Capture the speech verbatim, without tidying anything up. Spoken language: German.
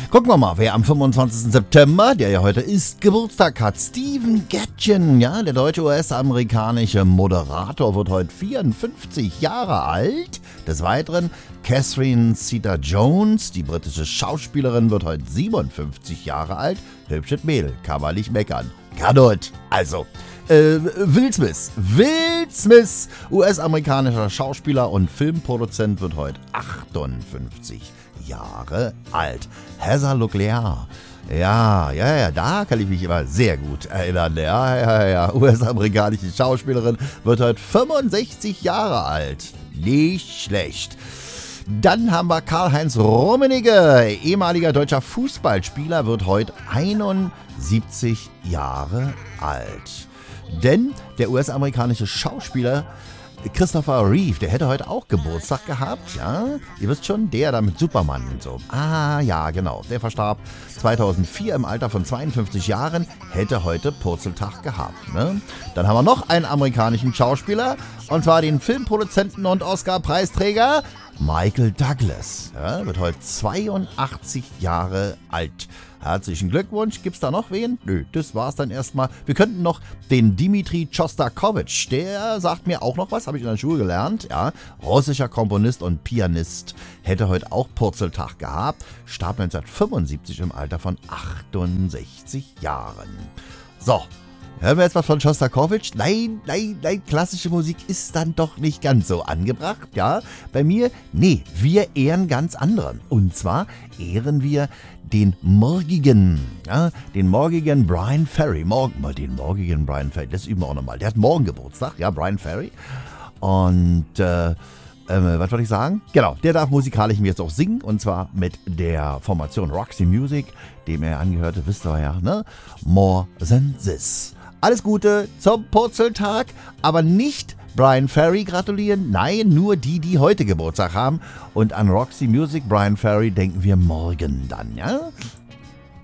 Gucken wir mal, wer am fünfundzwanzigsten September, der ja heute ist, Geburtstag hat. Stephen Gätjen, ja, der deutsche-U S-amerikanische Moderator, wird heute vierundfünfzig Jahre alt. Des Weiteren Catherine Zeta-Jones, die britische Schauspielerin, wird heute siebenundfünfzig Jahre alt. Hübsches Mädel, kann man nicht meckern. Kadot, also. Äh, Will Smith. Will Smith, U S-amerikanischer Schauspieler und Filmproduzent, wird heute achtundfünfzig Jahre alt. Heather Leclerc. Ja, ja, ja, da kann ich mich immer sehr gut erinnern. Ja, ja, ja, U S-amerikanische Schauspielerin, wird heute fünfundsechzig Jahre alt. Nicht schlecht. Dann haben wir Karl-Heinz Rummenigge, ehemaliger deutscher Fußballspieler, wird heute einundsiebzig Jahre alt. Denn der U S-amerikanische Schauspieler Christopher Reeve, der hätte heute auch Geburtstag gehabt, ja? Ihr wisst schon, der da mit Superman und so. Ah, ja, genau. Der verstarb zweitausendvier im Alter von zweiundfünfzig Jahren, hätte heute Purzeltag gehabt, ne? Dann haben wir noch einen amerikanischen Schauspieler, und zwar den Filmproduzenten und Oscar-Preisträger Michael Douglas. Ja, wird heute zweiundachtzig Jahre alt. Herzlichen Glückwunsch. Gibt's da noch wen? Nö, das war's dann erstmal. Wir könnten noch den Dimitri Schostakowitsch, der sagt mir auch noch was, habe ich in der Schule gelernt. Ja, russischer Komponist und Pianist, hätte heute auch Purzeltag gehabt. Starb neunzehnhundertfünfundsiebzig im Alter von achtundsechzig Jahren. So. Hören wir jetzt was von Schostakowitsch? Nein, nein, nein, klassische Musik ist dann doch nicht ganz so angebracht, ja? Bei mir, nee, wir ehren ganz andere. Und zwar ehren wir den morgigen, ja, den morgigen Brian Ferry. Morgen mal den morgigen Brian Ferry, das üben wir auch nochmal. Der hat morgen Geburtstag, ja, Brian Ferry. Und, äh, Ähm, was wollte ich sagen? Genau, der darf musikalisch mir jetzt auch singen, und zwar mit der Formation Roxy Music, dem er angehörte, wisst ihr ja, ne? More Than This. Alles Gute zum Purzeltag, aber nicht Brian Ferry gratulieren, nein, nur die, die heute Geburtstag haben. Und an Roxy Music, Brian Ferry, denken wir morgen dann, ja?